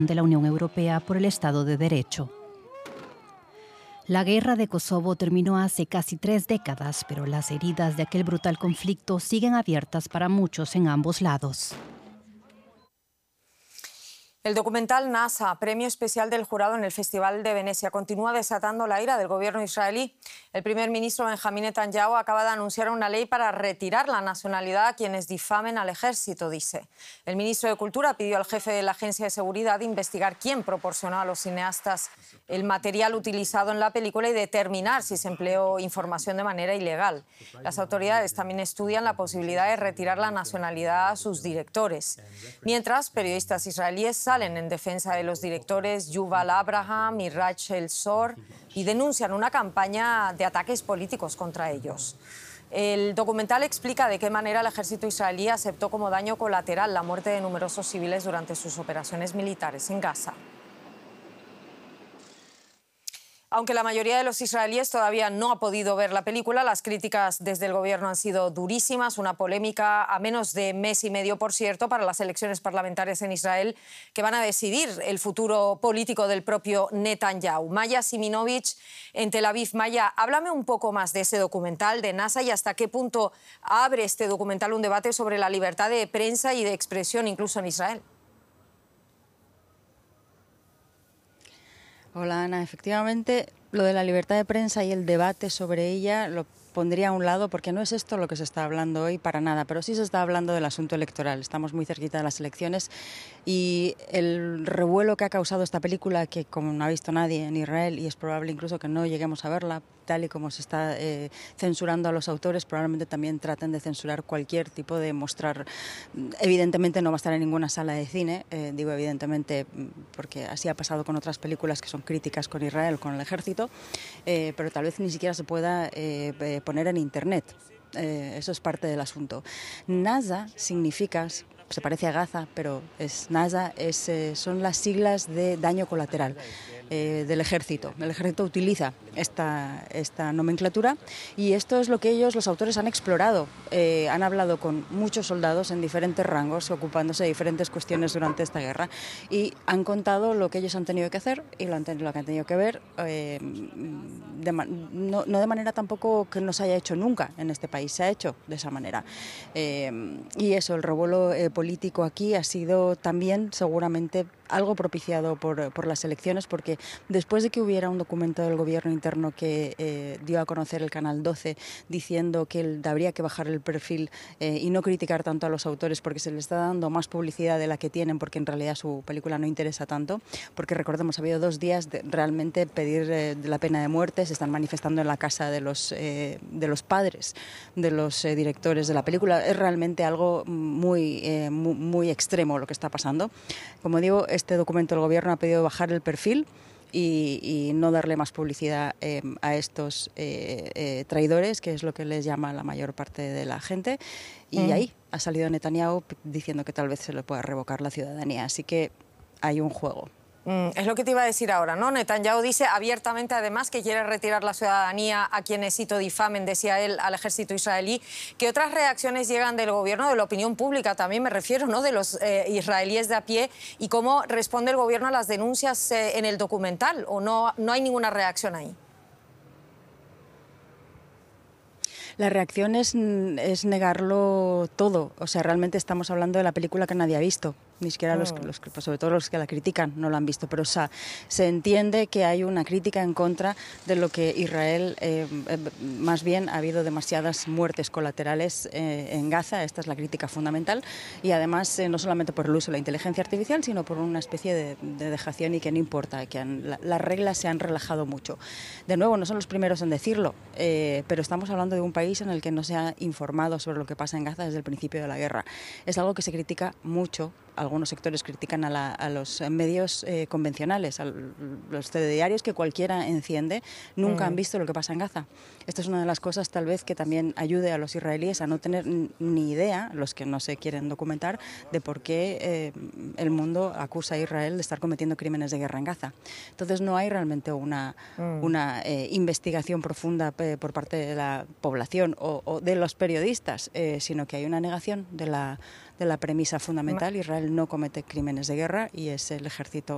de la Unión Europea por el Estado de Derecho. La guerra de Kosovo terminó hace casi 3 décadas, pero las heridas de aquel brutal conflicto siguen abiertas para muchos en ambos lados. El documental NASA, premio especial del jurado en el Festival de Venecia, continúa desatando la ira del gobierno israelí. El primer ministro Benjamín Netanyahu acaba de anunciar una ley para retirar la nacionalidad a quienes difamen al ejército, dice. El ministro de Cultura pidió al jefe de la Agencia de Seguridad investigar quién proporcionó a los cineastas el material utilizado en la película y determinar si se empleó información de manera ilegal. Las autoridades también estudian la posibilidad de retirar la nacionalidad a sus directores. Mientras, periodistas israelíes salen en defensa de los directores Yuval Abraham y Rachel Zor y denuncian una campaña de ataques políticos contra ellos. El documental explica de qué manera el ejército israelí aceptó como daño colateral la muerte de numerosos civiles durante sus operaciones militares en Gaza. Aunque la mayoría de los israelíes todavía no ha podido ver la película, las críticas desde el gobierno han sido durísimas. Una polémica a menos de mes y medio, por cierto, para las elecciones parlamentarias en Israel que van a decidir el futuro político del propio Netanyahu. Maya Siminovich en Tel Aviv. Maya, háblame un poco más de ese documental de NASA y hasta qué punto abre este documental un debate sobre la libertad de prensa y de expresión incluso en Israel. Hola Ana, efectivamente lo de la libertad de prensa y el debate sobre ella lo pondría a un lado porque no es esto lo que se está hablando hoy para nada, pero sí se está hablando del asunto electoral. Estamos muy cerquita de las elecciones y el revuelo que ha causado esta película, que como no ha visto nadie en Israel y es probable incluso que no lleguemos a verla, tal y como se está censurando a los autores, probablemente también traten de censurar cualquier tipo de mostrar. Evidentemente no va a estar en ninguna sala de cine, digo evidentemente porque así ha pasado con otras películas que son críticas con Israel, con el ejército, pero tal vez ni siquiera se pueda poner en internet. Eso es parte del asunto. NASA significa, se parece a Gaza, pero NASA son las siglas de daño colateral del ejército. El ejército utiliza esta nomenclatura y esto es lo que los autores han explorado. Han hablado con muchos soldados en diferentes rangos, ocupándose de diferentes cuestiones durante esta guerra y han contado lo que ellos han tenido que hacer y lo que han tenido que ver, no de manera tampoco que no se haya hecho nunca en este país, se ha hecho de esa manera. Y eso, el revuelo político aquí ha sido también seguramente algo propiciado por las elecciones, porque después de que hubiera un documento del gobierno interno que dio a conocer el Canal 12 diciendo que habría que bajar el perfil y no criticar tanto a los autores porque se les está dando más publicidad de la que tienen, porque en realidad su película no interesa tanto, porque recordemos, ha habido 2 días de realmente pedir la pena de muerte, se están manifestando en la casa de los padres de los directores de la película. Es realmente algo muy extremo lo que está pasando. Como digo, este documento del gobierno ha pedido bajar el perfil y no darle más publicidad a estos traidores, que es lo que les llama la mayor parte de la gente. Y ahí ha salido Netanyahu diciendo que tal vez se le pueda revocar la ciudadanía. Así que hay un juego. Es lo que te iba a decir ahora, ¿no? Netanyahu dice abiertamente, además, que quiere retirar la ciudadanía a quienes, cito, difamen, decía él, al ejército israelí. ¿Qué otras reacciones llegan del gobierno, de la opinión pública también, me refiero, ¿no?, de los israelíes de a pie? ¿Y cómo responde el gobierno a las denuncias en el documental? ¿O no hay ninguna reacción ahí? La reacción es negarlo todo. O sea, realmente estamos hablando de la película que nadie ha visto. Ni siquiera sobre todo los que la critican no la han visto. Pero se entiende que hay una crítica en contra de lo que Israel, más bien ha habido demasiadas muertes colaterales en Gaza. Esta es la crítica fundamental. Y además, no solamente por el uso de la inteligencia artificial, sino por una especie de dejación y que no importa, que las reglas se han relajado mucho. De nuevo, no son los primeros en decirlo, pero estamos hablando de un país en el que no se ha informado sobre lo que pasa en Gaza desde el principio de la guerra. Es algo que se critica mucho. Algunos sectores critican a los medios convencionales, a los telediarios que cualquiera enciende, nunca han visto lo que pasa en Gaza. Esta es una de las cosas tal vez que también ayude a los israelíes a no tener ni idea, los que no se quieren documentar, de por qué el mundo acusa a Israel de estar cometiendo crímenes de guerra en Gaza. Entonces no hay realmente una investigación profunda por parte de la población o de los periodistas, sino que hay una negación de la premisa fundamental. Israel no comete crímenes de guerra y es el ejército